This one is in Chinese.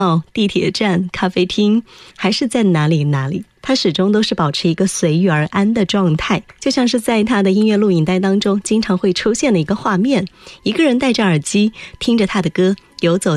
地铁站、咖啡厅，还是在哪里，他始终都是保持一个随遇而安的状态，就像是在他的音乐录影带当中经常会出现的一个画面，一个人戴着耳机听着他的歌游走